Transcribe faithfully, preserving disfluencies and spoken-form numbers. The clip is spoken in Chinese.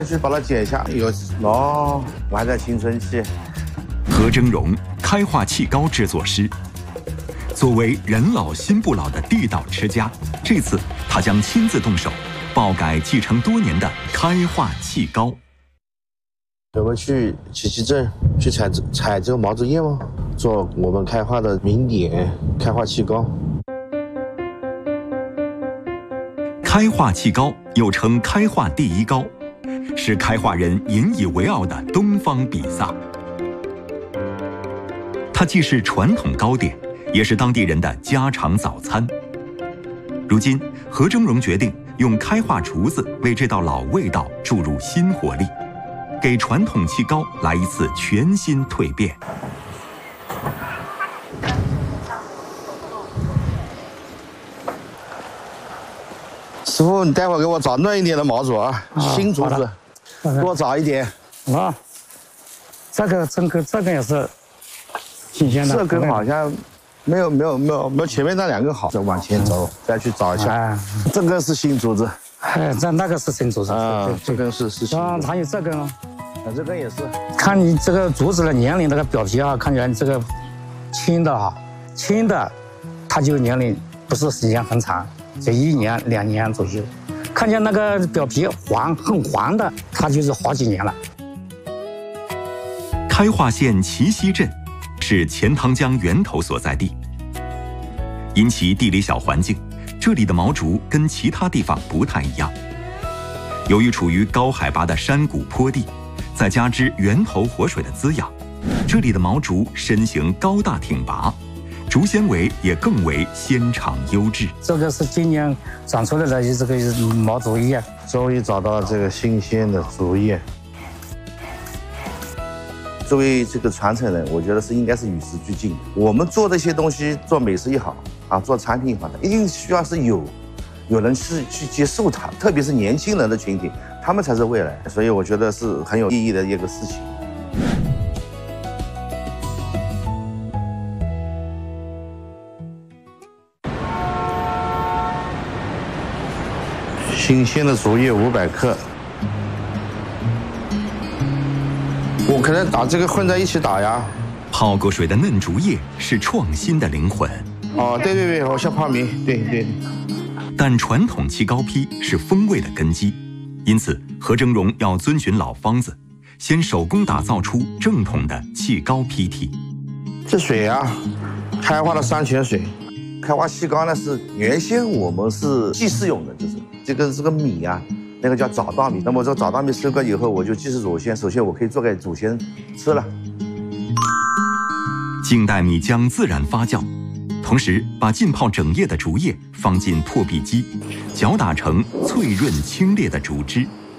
去把它剪下，有哦，我还在青春期。 何峥嵘，开化气糕制作师。作为人老心不老的地道吃家，这次他将亲自动手，爆改继承多年的开化气糕。 我们去奇奇镇去采采这个毛子叶吗？做我们开化的名点开化气糕。 开化气糕又称开化第一糕，是开化人引以为傲的东方比萨。它既是传统糕点，也是当地人的家常早餐。如今，何峥嵘决定用开化厨子为这道老味道注入新活力，给传统气糕来一次全新蜕变。 师傅，你待会儿给我找嫩一点的毛竹啊，新竹子，给我找一点。 啊，这个这个这个也是新鲜的。 这根好像没有没有没有没有前面那两根好。再往前走，再去找一下。哎，这根是新竹子。 哎，这那个是新竹子。 啊，这根是是新。 啊，还有这根哦。 啊，这根也是。 看你这个竹子的年龄，这个表皮啊，看起来这个轻的哈，轻的，它就年龄不是时间很长。就一年两年左右，看见那个表皮黄很黄的，它就是好几年了。 开化县齐溪镇是钱塘江源头所在地，因其地理小环境，这里的毛竹跟其他地方不太一样。由于处于高海拔的山谷坡地，再加之源头活水的滋养，这里的毛竹身形高大挺拔。竹纤维也更为纤长优质。 这个是今年长出来的这个毛竹叶， 终于找到了这个新鲜的竹叶。作为这个传承人，我觉得是应该是与时俱进。我们做这些东西，做美食也好啊，做产品也好，一定需要是有有人去去接受它，特别是年轻人的群体，他们才是未来。所以我觉得是很有意义的一个事情。新鲜的竹叶五百克，我可能打这个混在一起打呀。 泡过水的嫩竹叶是创新的灵魂。 哦，对对对，好像泡米，对对。 但传统气糕坯是风味的根基，因此何峥嵘要遵循老方子，先手工打造出正统的气糕坯体。 这水啊，开化的山泉水。开化气糕呢是原先我们是祭祀用的，就是这个这个米啊，那个叫早稻米。那么这个早稻米收割以后，我就祭祀祖先。首先我可以做给祖先吃了。 静待米浆自然发酵，同时把浸泡整夜的竹叶放进破壁机，搅打成脆润清冽的竹汁。